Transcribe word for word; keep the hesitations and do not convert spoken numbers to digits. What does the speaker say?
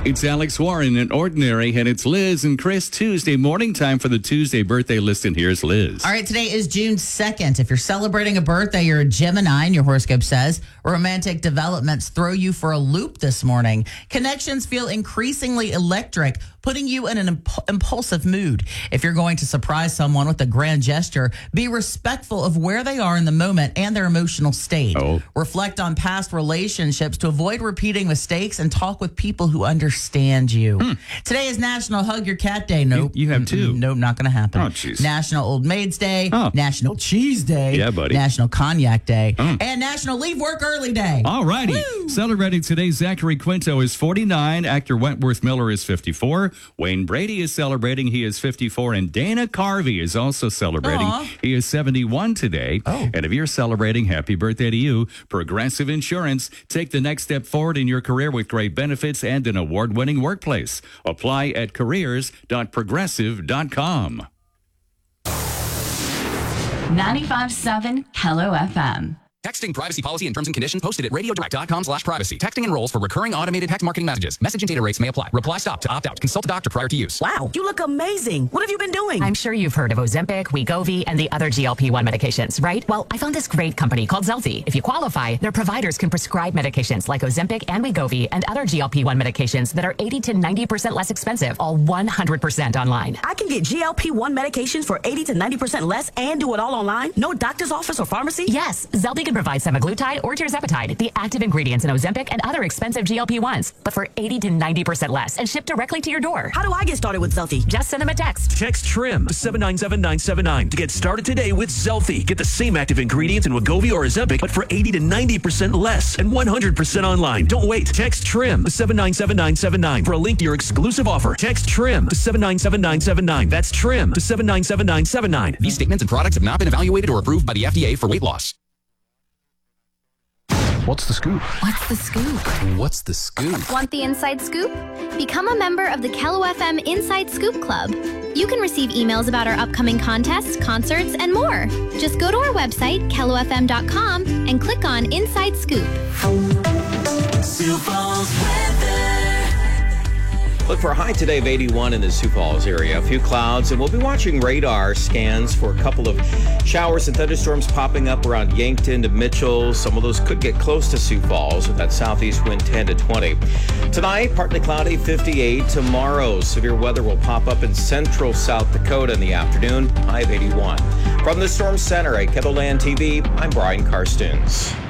It's Alex Warren in Ordinary, and it's Liz and Chris Tuesday morning time for the Tuesday birthday list, and here's Liz. All right, today is June second. If you're celebrating a birthday, you're a Gemini, and your horoscope says romantic developments throw you for a loop this morning. Connections feel increasingly electric, putting you in an imp- impulsive mood. If you're going to surprise someone with a grand gesture, be respectful of where they are in the moment and their emotional state. Oh. Reflect on past relationships to avoid repeating mistakes and talk with people who understand you. Hmm. Today is National Hug Your Cat Day. Nope. You, you have two. Mm-mm, nope, not going to happen. Oh, jeez. National Old Maids Day. Oh. National Cheese Day. Yeah, buddy. National Cognac Day. Oh. And National Leave Work Early Day. All righty. Woo! Celebrating today, Zachary Quinto is forty-nine. Actor Wentworth Miller is fifty-four. Wayne Brady is celebrating. He is fifty-four. And Dana Carvey is also celebrating. Aw. He is seventy-one today. Oh. And if you're celebrating, happy birthday to you. Progressive Insurance. Take the next step forward in your career with great benefits and an award-winning workplace. Apply at careers dot progressive dot com. ninety-five point seven Hello F M. Texting privacy policy and terms and conditions posted at radiodirect.com slash privacy. Texting enrolls for recurring automated text marketing messages. Message and data rates may apply. Reply stop to opt out. Consult a doctor prior to use. Wow, you look amazing. What have you been doing? I'm sure you've heard of Ozempic, Wegovy, and the other G L P one medications, right? Well, I found this great company called Zelfie. If you qualify, their providers can prescribe medications like Ozempic and Wegovy and other G L P one medications that are eighty to ninety percent less expensive, all one hundred percent online. I can get G L P one medications for eighty to ninety percent less and do it all online? No doctor's office or pharmacy? Yes, Zelfie can provide semaglutide or tirzepatide, the active ingredients in Ozempic and other expensive G L P ones, but for eighty to ninety percent less and shipped directly to your door. How do I get started with Zelfie? Just send them a text. Text TRIM to seven nine seven nine seven nine to get started today with Zelfie. Get the same active ingredients in Wegovy or Ozempic, but for eighty to ninety percent less and one hundred percent online. Don't wait. Text TRIM to seven nine seven nine seven nine for a link to your exclusive offer. Text TRIM to seven nine seven nine seven nine. That's TRIM to seven nine seven nine seven nine. These statements and products have not been evaluated or approved by the F D A for weight loss. What's the scoop? What's the scoop? What's the scoop? Want the inside scoop? Become a member of the Kello F M Inside Scoop Club. You can receive emails about our upcoming contests, concerts, and more. Just go to our website, kello f m dot com, and click on Inside Scoop. Sioux Falls weather. Look for a high today of eighty-one in the Sioux Falls area. A few clouds, and we'll be watching radar scans for a couple of showers and thunderstorms popping up around Yankton to Mitchell. Some of those could get close to Sioux Falls with that southeast wind ten to twenty. Tonight, partly cloudy, fifty-eight. Tomorrow, severe weather will pop up in central South Dakota in the afternoon, high of eighty-one. From the Storm Center at Kettleland T V, I'm Brian Karstens.